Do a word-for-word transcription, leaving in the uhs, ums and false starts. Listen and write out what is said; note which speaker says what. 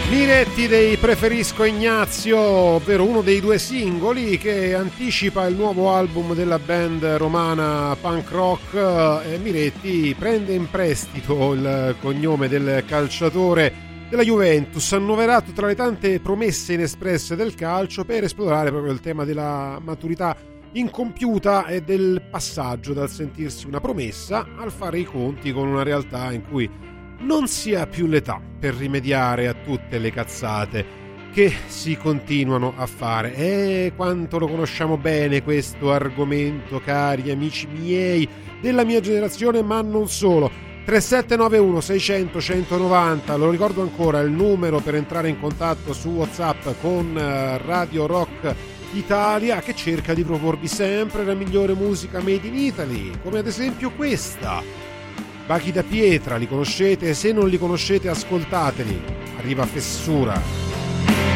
Speaker 1: Miretti dei Preferisco Ignazio, ovvero uno dei due singoli che anticipa il nuovo album della band romana punk rock. E Miretti prende in prestito il cognome del calciatore della Juventus, annoverato tra le tante promesse inespresse del calcio, per esplorare proprio il tema della maturità incompiuta e del passaggio dal sentirsi una promessa al fare i conti con una realtà in cui non si ha più l'età per rimediare a tutte le cazzate che si continuano a fare. E quanto lo conosciamo bene questo argomento, cari amici miei della mia generazione, ma non solo. Tre sette nove uno sei zero zero uno uno nove zero, lo ricordo ancora, il numero per entrare in contatto su WhatsApp con Radio Rock Italia, che cerca di proporvi sempre la migliore musica made in Italy, come ad esempio questa. Bachi da Pietra, li conoscete? Se non li conoscete, ascoltateli. Arriva Fessura.